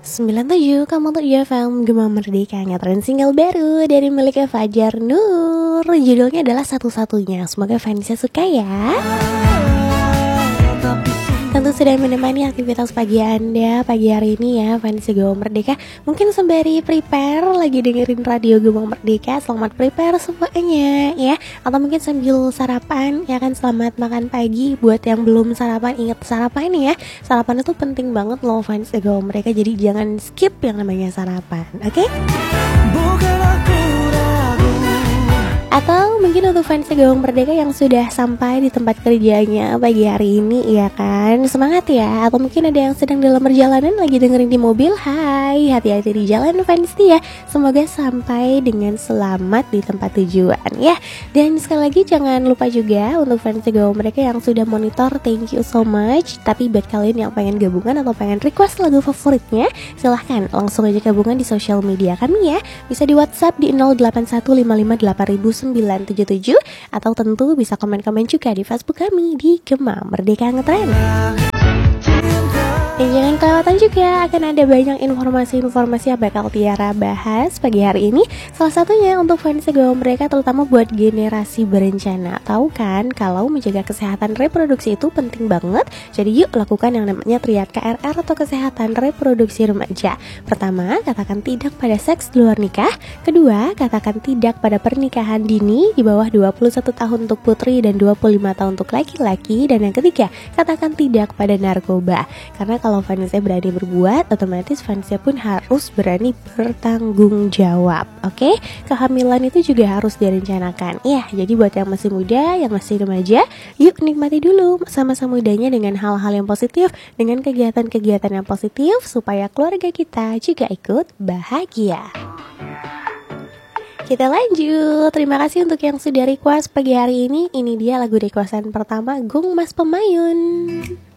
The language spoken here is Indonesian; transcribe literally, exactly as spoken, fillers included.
sembilan tujuh koma tujuh F M Gema Merdeka ngetren single baru dari miliknya Fajar Nur. Judulnya adalah Satu-Satunya. Semoga fansnya suka ya. Tentu sudah menemani aktivitas pagi Anda pagi hari ini ya, fans Gema Merdeka. Mungkin sembari prepare lagi dengerin radio Gema Merdeka, selamat prepare semuanya ya. Atau mungkin sambil sarapan ya kan, selamat makan pagi. Buat yang belum sarapan, ingat sarapan ini ya. Sarapan itu penting banget loh fans Gema Merdeka, jadi jangan skip yang namanya sarapan, oke? Okay? Atau mungkin untuk fans Gawang Merdeka yang sudah sampai di tempat kerjanya pagi hari ini ya kan, semangat ya. Atau mungkin ada yang sedang dalam perjalanan lagi dengerin di mobil, hai, hati-hati di jalan fans ya. Semoga sampai dengan selamat di tempat tujuan ya. Dan sekali lagi jangan lupa juga untuk fans Gawang Merdeka yang sudah monitor, thank you so much. Tapi buat kalian yang pengen gabungan atau pengen request lagu favoritnya, silahkan langsung aja gabungan di sosial media kami ya. Bisa di WhatsApp di nol delapan satu lima lima delapan sembilan tujuh tujuh, atau tentu bisa komen-komen juga di Facebook kami di Gema Merdeka Ngetren. Dan jangan kelewatan juga, akan ada banyak informasi-informasi yang bakal Tiara bahas pagi hari ini. Salah satunya untuk fans Gema Merdeka, terutama buat generasi berencana. Tahu kan kalau menjaga kesehatan reproduksi itu penting banget. Jadi yuk lakukan yang namanya triad K R R atau kesehatan reproduksi remaja. Pertama, katakan tidak pada seks di luar nikah. Kedua, katakan tidak pada pernikahan dini di bawah dua puluh satu tahun untuk putri dan dua puluh lima tahun untuk laki-laki. Dan yang ketiga, katakan tidak pada narkoba. Karena kalau fansnya berani berbuat, otomatis fansnya pun harus berani bertanggung jawab. Oke, okay? Kehamilan itu juga harus direncanakan. Ya, jadi buat yang masih muda, yang masih remaja, yuk nikmati dulu masa-masa mudanya dengan hal-hal yang positif, dengan kegiatan-kegiatan yang positif, supaya keluarga kita juga ikut bahagia. Kita lanjut. Terima kasih untuk yang sudah request pagi hari ini. Ini dia lagu requestan pertama, Gung Mas Pemayun.